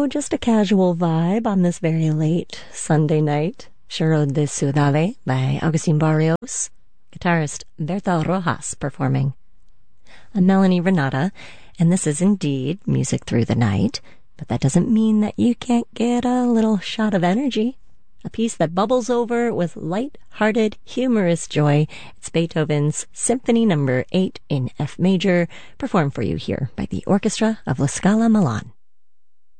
just a casual vibe on this very late Sunday night. Choro de Ciudad by Agustin Barrios. Guitarist Berta Rojas performing. I'm Melanie Renata, and this is indeed Music Through the Night, but that doesn't mean that you can't get a little shot of energy. A piece that bubbles over with light-hearted, humorous joy. It's Beethoven's Symphony No. 8 in F major, performed for you here by the Orchestra of La Scala Milan.